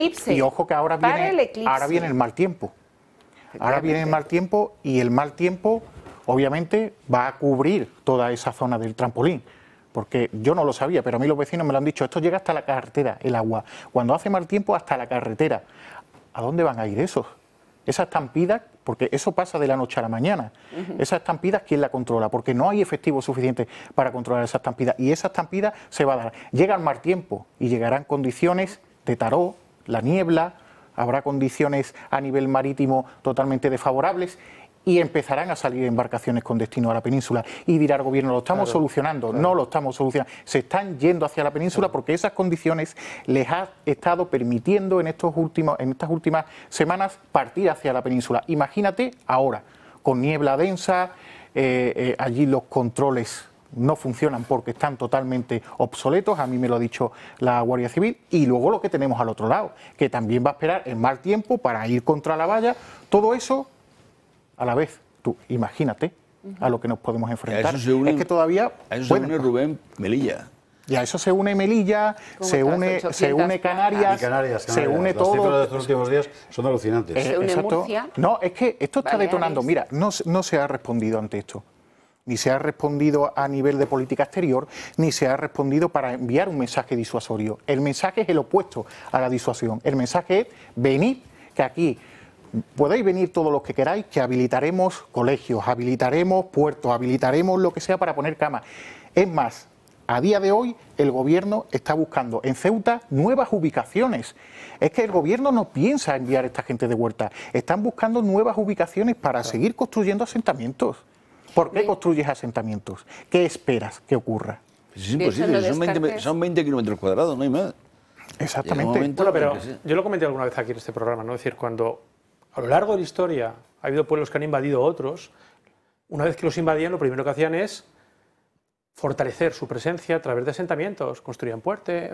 Y ojo que ahora viene el mal tiempo. Ahora viene el mal tiempo y el mal tiempo obviamente va a cubrir toda esa zona del trampolín. Porque yo no lo sabía, pero a mí los vecinos me lo han dicho, esto llega hasta la carretera, el agua. Cuando hace mal tiempo, hasta la carretera. ¿A dónde van a ir esos? Esas estampidas, porque eso pasa de la noche a la mañana. Esas estampidas, ¿quién la controla? Porque no hay efectivo suficiente para controlar esas estampidas. Y esa estampida se va a dar. Llega el mal tiempo y llegarán condiciones de taró, la niebla, habrá condiciones a nivel marítimo totalmente desfavorables y empezarán a salir embarcaciones con destino a la península. Y dirá el gobierno, lo estamos solucionando. No lo estamos solucionando. Se están yendo hacia la península porque esas condiciones les ha estado permitiendo en estas últimas semanas partir hacia la península. Imagínate ahora, con niebla densa, allí los controles no funcionan porque están totalmente obsoletos, a mí me lo ha dicho la Guardia Civil, y luego lo que tenemos al otro lado, que también va a esperar el mal tiempo para ir contra la valla, todo eso a la vez. Tú imagínate a lo que nos podemos enfrentar. Es que todavía... A eso se une Rubén Melilla. Y a eso se une Melilla, se une Canarias, se une todo. Las cifras de estos últimos días son alucinantes. Se une Murcia. No, es que esto está detonando. Mira, no se ha respondido ante esto. Ni se ha respondido a nivel de política exterior, ni se ha respondido para enviar un mensaje disuasorio. El mensaje es el opuesto a la disuasión. El mensaje es venid, que aquí podéis venir todos los que queráis, que habilitaremos colegios, habilitaremos puertos, habilitaremos lo que sea para poner camas. Es más, a día de hoy el gobierno está buscando en Ceuta nuevas ubicaciones. Es que el gobierno no piensa enviar a esta gente de Huerta. Están buscando nuevas ubicaciones para seguir construyendo asentamientos. ¿Por qué construyes asentamientos? ¿Qué esperas que ocurra? Pues es imposible, son 20 kilómetros cuadrados, no hay más. Exactamente. Bueno, pero yo lo comenté alguna vez aquí en este programa, ¿no? Es decir, cuando a lo largo de la historia ha habido pueblos que han invadido otros, una vez que los invadían, lo primero que hacían es fortalecer su presencia a través de asentamientos, construían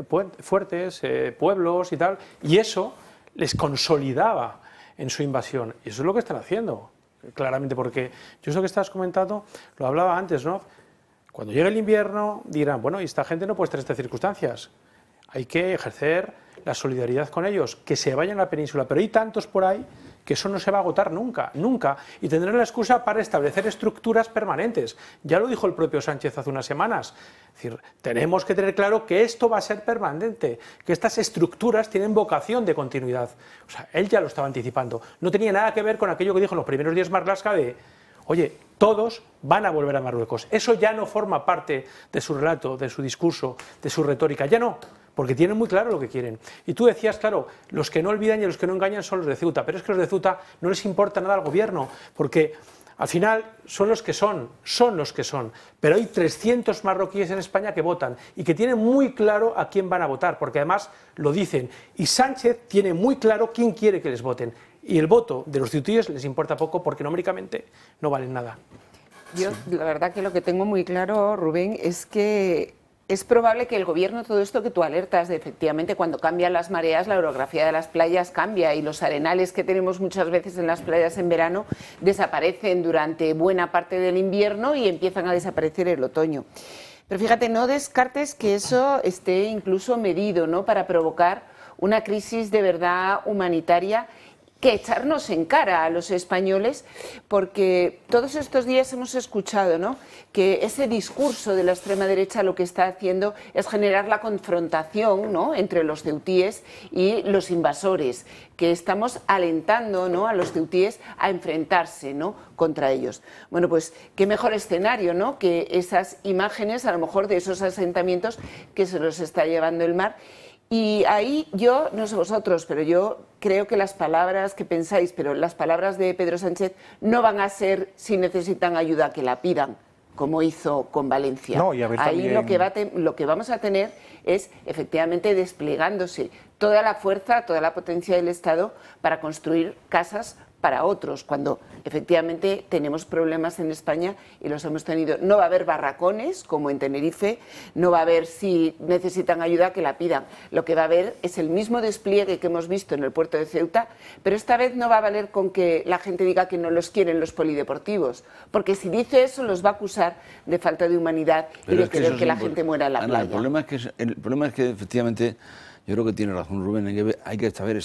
fuertes, pueblos y tal, y eso les consolidaba en su invasión. Y eso es lo que están haciendo, claramente, porque yo eso que estás comentando, lo hablaba antes, ¿no? Cuando llegue el invierno dirán, bueno, y esta gente no puede estar en estas circunstancias, hay que ejercer la solidaridad con ellos, que se vayan a la península, pero hay tantos por ahí que eso no se va a agotar nunca, nunca, y tendrán la excusa para establecer estructuras permanentes. Ya lo dijo el propio Sánchez hace unas semanas. Es decir, tenemos que tener claro que esto va a ser permanente, que estas estructuras tienen vocación de continuidad. O sea, él ya lo estaba anticipando. No tenía nada que ver con aquello que dijo en los primeros días Marlaska de, oye, todos van a volver a Marruecos. Eso ya no forma parte de su relato, de su discurso, de su retórica, ya no. Porque tienen muy claro lo que quieren. Y tú decías, claro, los que no olvidan y los que no engañan son los de Ceuta, pero es que los de Ceuta no les importa nada al gobierno, porque al final son los que son los que son. Pero hay 300 marroquíes en España que votan y que tienen muy claro a quién van a votar, porque además lo dicen. Y Sánchez tiene muy claro quién quiere que les voten. Y el voto de los ceutíes les importa poco porque numéricamente no valen nada. Yo, la verdad que lo que tengo muy claro, Rubén, es que es probable que el gobierno, todo esto que tú alertas, de efectivamente cuando cambian las mareas, la orografía de las playas cambia y los arenales que tenemos muchas veces en las playas en verano desaparecen durante buena parte del invierno y empiezan a desaparecer el otoño. Pero fíjate, no descartes que eso esté incluso medido, ¿no?, para provocar una crisis de verdad humanitaria, que echarnos en cara a los españoles, porque todos estos días hemos escuchado, ¿no?, que ese discurso de la extrema derecha lo que está haciendo es generar la confrontación, ¿no?, entre los ceutíes y los invasores, que estamos alentando, ¿no?, a los ceutíes a enfrentarse, ¿no?, contra ellos. Bueno, pues qué mejor escenario, ¿no?, que esas imágenes, a lo mejor de esos asentamientos que se los está llevando el mar. Y ahí yo, no sé vosotros, pero yo creo que las palabras que pensáis, pero las palabras de Pedro Sánchez no van a ser, si necesitan ayuda, que la pidan, como hizo con Valencia. No, y a ver, ahí también... lo que vamos a tener es efectivamente desplegándose toda la fuerza, toda la potencia del Estado para construir casas para otros, cuando efectivamente tenemos problemas en España y los hemos tenido. No va a haber barracones como en Tenerife, no va a haber, si necesitan ayuda, que la pidan. Lo que va a haber es el mismo despliegue que hemos visto en el puerto de Ceuta, pero esta vez no va a valer con que la gente diga que no los quieren los polideportivos, porque si dice eso los va a acusar de falta de humanidad y de querer que la gente muera en la playa. El problema es que efectivamente, yo creo que tiene razón Rubén, hay que saber